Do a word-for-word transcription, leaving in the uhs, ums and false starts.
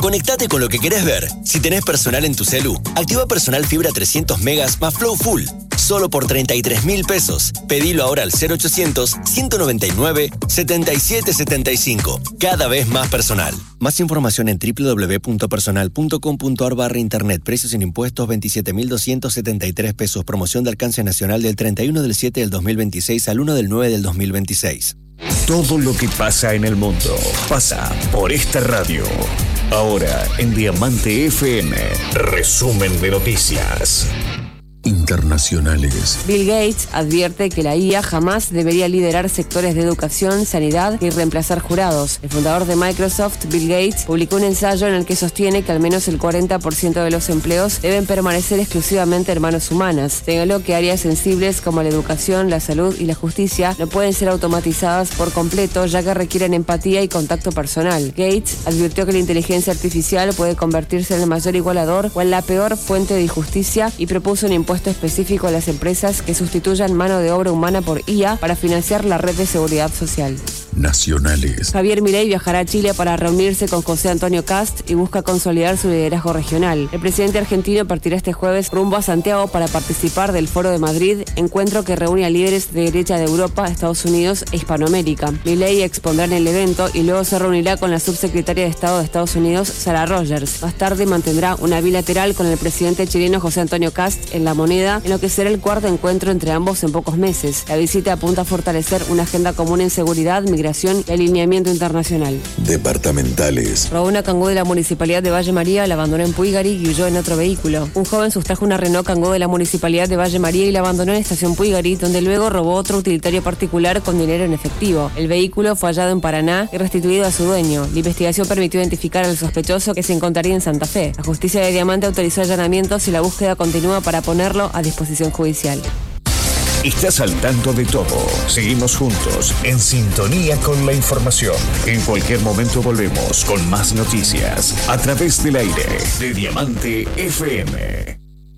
Conectate con lo que querés ver. Si tenés Personal en tu celu, activa Personal Fibra trescientos megas más Flow Full. Solo por treinta y tres mil pesos. Pedilo ahora al cero ochocientos, ciento noventa y nueve, setenta y siete setenta y cinco. Cada vez más personal. Más información en doble u doble u doble u punto personal punto com punto a r barra internet. Precios sin impuestos veintisiete mil doscientos setenta y tres pesos. Promoción de alcance nacional del treinta y uno del siete del dos mil veintiséis al uno del nueve del dos mil veintiséis. Todo lo que pasa en el mundo pasa por esta radio. Ahora en Diamante F M. Resumen de noticias internacionales. Bill Gates advierte que la I A jamás debería liderar sectores de educación, sanidad y reemplazar jurados. El fundador de Microsoft, Bill Gates, publicó un ensayo en el que sostiene que al menos el cuarenta por ciento de los empleos deben permanecer exclusivamente en manos humanas. Señaló que áreas sensibles como la educación, la salud y la justicia no pueden ser automatizadas por completo, ya que requieren empatía y contacto personal. Gates advirtió que la inteligencia artificial puede convertirse en el mayor igualador o en la peor fuente de injusticia y propuso un impuesto específico a las empresas que sustituyan mano de obra humana por I A para financiar la red de seguridad social. Nacionales. Javier Milei viajará a Chile para reunirse con José Antonio Kast y busca consolidar su liderazgo regional. El presidente argentino partirá este jueves rumbo a Santiago para participar del Foro de Madrid, encuentro que reúne a líderes de derecha de Europa, Estados Unidos e Hispanoamérica. Milei expondrá en el evento y luego se reunirá con la subsecretaria de Estado de Estados Unidos, Sarah Rogers. Más tarde mantendrá una bilateral con el presidente chileno José Antonio Kast en La Moneda, en lo que será el cuarto encuentro entre ambos en pocos meses. La visita apunta a fortalecer una agenda común en seguridad, migración y alineamiento internacional. Departamentales. Robó una Kangoo de la Municipalidad de Valle María, la abandonó en Puigari y huyó en otro vehículo. Un joven sustrajo una Renault Kangoo de la Municipalidad de Valle María y la abandonó en estación Puigari, donde luego robó otro utilitario particular con dinero en efectivo. El vehículo fue hallado en Paraná y restituido a su dueño. La investigación permitió identificar al sospechoso, que se encontraría en Santa Fe. La justicia de Diamante autorizó allanamientos y la búsqueda continúa para ponerlo a disposición judicial. Estás al tanto de todo. Seguimos juntos, en sintonía con la información. En cualquier momento volvemos con más noticias a través del aire de Diamante F M.